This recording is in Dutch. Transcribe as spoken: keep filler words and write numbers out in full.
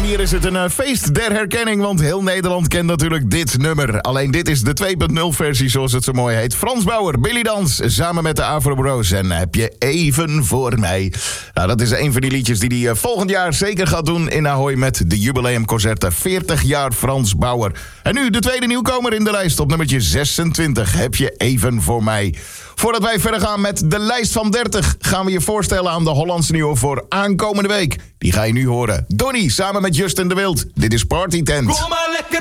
hier is het een uh, feest der herkenning, want heel Nederland kent natuurlijk dit nummer. Alleen dit is de twee punt nul versie, zoals het zo mooi heet. Frans Bauer, Billy Dans, samen met de Afro Bros. En heb je even voor mij. Nou, dat is een van die liedjes die hij uh, volgend jaar zeker gaat doen in Ahoy met de jubileumconcerten. veertig jaar Frans Bauer. En nu de tweede nieuwkomer in de lijst op nummertje zesentwintig. Heb je even voor mij. Voordat wij verder gaan met de lijst van dertig... gaan we je voorstellen aan de Hollandse nieuwe voor aankomende week. Die ga je nu horen. Donnie samen met Justin de Wild. Dit is Party Tent. Kom maar lekker